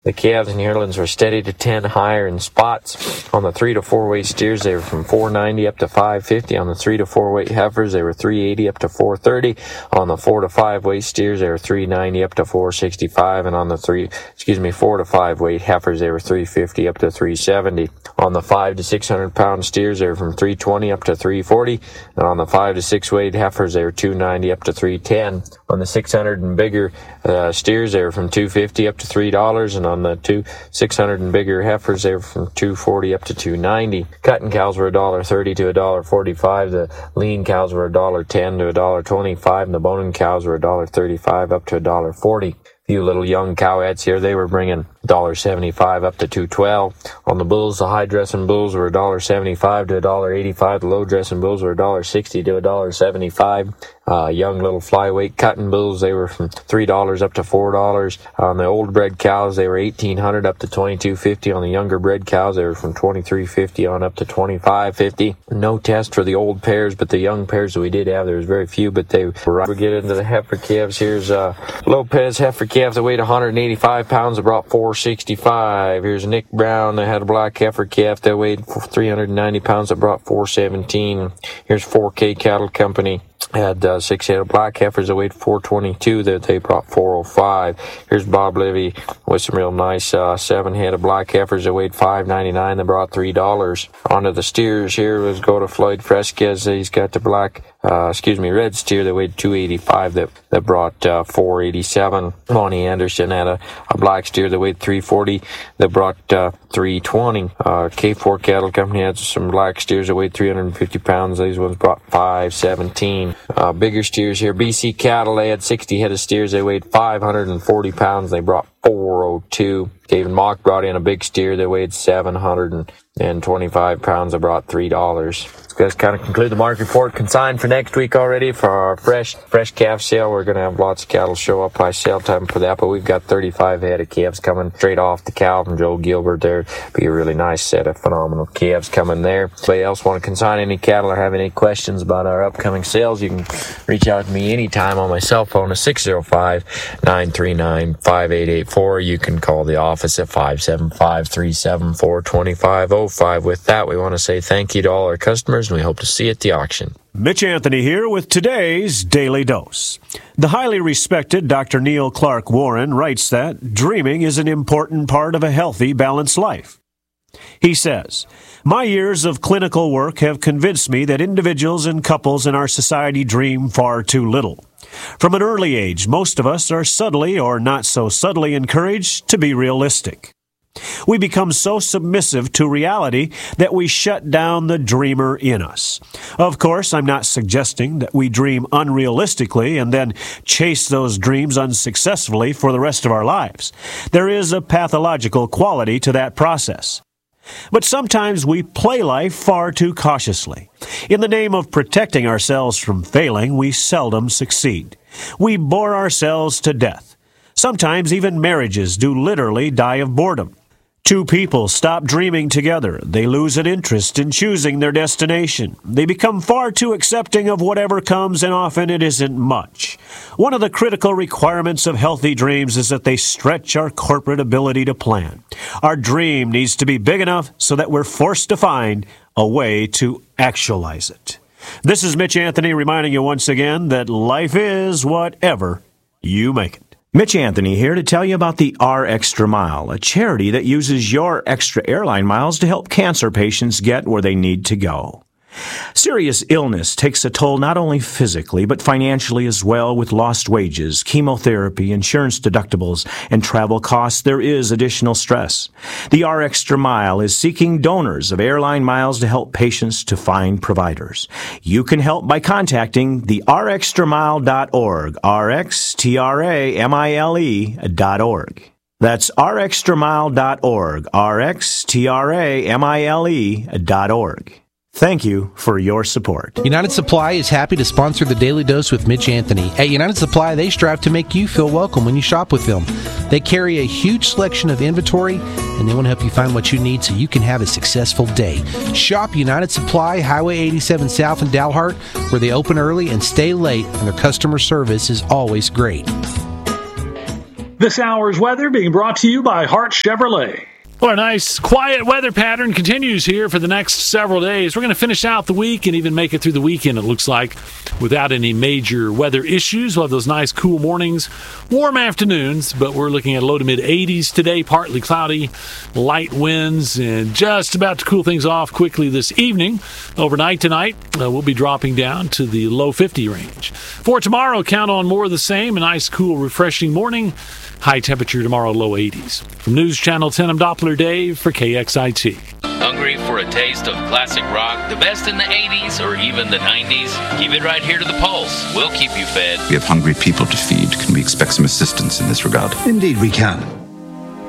The calves and yearlings were steady to 10 higher in spots. On the 3 to 4 weight steers, they were from 490 up to 550. On the 3 to 4 weight heifers, they were 380 up to 430. On the 4 to 5 weight steers, they were 390 up to 465. And on the 4 to 5 weight heifers, they were 350 up to 370. On the 5 to 600 pound steers, they were from 320 up to 340. And on the 5 to 6 weight heifers, they were 290 up to 310. On the 600 and bigger steers, they were from $250 up to $3. And on the 600 and bigger heifers, they were from $240 up to $290. Cutting cows were $1.30 to $1.45. The lean cows were $1.10 to $1.25, and the boning cows were $1.35 up to $1.40. Few little young cowettes here, they were bringing $1.75 up to $2.12. On the bulls, the high dressing bulls were $1.75 to $1.85. The low dressing bulls were $1.60 to $1.75. Young little flyweight cutting bulls, they were from $3 up to $4. On the old bred cows, they were $1,800 up to $2,250. On the younger bred cows, they were from $23.50 on up to $25.50. No test for the old pairs, but the young pairs that we did have, there was very few, but they were. We get into the heifer calves. Here's Lopez heifer calves that weighed 185 pounds that brought $465. Here's Nick Brown that had a black heifer calf that weighed 390 pounds that brought $417. Here's 4K Cattle Company. Had 6 head of black heifers that weighed 422 that they brought $405. Here's Bob Livy with some real nice 7 head of black heifers that weighed $599 that brought $3. Onto the steers here. Let's go to Floyd Fresquez. He's got the red steer that weighed 285 that brought $487. Lonnie Anderson had a black steer that weighed 340 that brought $320. K4 Cattle Company had some black steers that weighed 350 pounds. These ones brought $517. Bigger steers here. BC Cattle, they had 60 head of steers. They weighed 540 pounds. They brought $402. David Mock brought in a big steer that weighed 725 pounds. That brought $3. Let's kind of conclude the market report. Consigned for next week already for our fresh calf sale. We're going to have lots of cattle show up by sale time for that, but we've got 35 head of calves coming straight off the cow from Joe Gilbert there. Be a really nice set of phenomenal calves coming there. If anybody else want to consign any cattle or have any questions about our upcoming sales, you can reach out to me anytime on my cell phone at 605-939-5884. You can call the office at 575-374-2505. With that, we want to say thank you to all our customers, and we hope to see you at the auction. Mitch Anthony here with today's Daily Dose. The highly respected Dr. Neil Clark Warren writes that dreaming is an important part of a healthy, balanced life. He says, "My years of clinical work have convinced me that individuals and couples in our society dream far too little. From an early age, most of us are subtly or not so subtly encouraged to be realistic. We become so submissive to reality that we shut down the dreamer in us. Of course, I'm not suggesting that we dream unrealistically and then chase those dreams unsuccessfully for the rest of our lives. There is a pathological quality to that process. But sometimes we play life far too cautiously. In the name of protecting ourselves from failing, we seldom succeed. We bore ourselves to death. Sometimes even marriages do literally die of boredom. Two people stop dreaming together. They lose an interest in choosing their destination. They become far too accepting of whatever comes, and often it isn't much. One of the critical requirements of healthy dreams is that they stretch our corporate ability to plan. Our dream needs to be big enough so that we're forced to find a way to actualize it. This is Mitch Anthony reminding you once again that life is whatever you make it. Mitch Anthony here to tell you about the R Extra Mile, a charity that uses your extra airline miles to help cancer patients get where they need to go. Serious illness takes a toll not only physically, but financially as well. With lost wages, chemotherapy, insurance deductibles, and travel costs, there is additional stress. The R Extra Mile is seeking donors of airline miles to help patients to find providers. You can help by contacting the rxtramile.org, rxtramile.org. That's rxtramile.org, rxtramile.org. Thank you for your support. United Supply is happy to sponsor the Daily Dose with Mitch Anthony. At United Supply, they strive to make you feel welcome when you shop with them. They carry a huge selection of inventory, and they want to help you find what you need so you can have a successful day. Shop United Supply, Highway 87 South in Dalhart, where they open early and stay late, and their customer service is always great. This hour's weather being brought to you by Hart Chevrolet. Well, a nice, quiet weather pattern continues here for the next several days. We're going to finish out the week and even make it through the weekend, it looks like, without any major weather issues. We'll have those nice, cool mornings, warm afternoons, but we're looking at low to mid-80s today, partly cloudy, light winds, and just about to cool things off quickly this evening. Overnight tonight, we'll be dropping down to the low 50 range. For tomorrow, count on more of the same, a nice, cool, refreshing morning. High temperature tomorrow, low 80s. From News Channel 10, I'm Doppler Dave for KXIT. Hungry for a taste of classic rock, the best in the 80s or even the 90s? Keep it right here to the Pulse. We'll keep you fed. We have hungry people to feed. Can we expect some assistance in this regard? Indeed we can.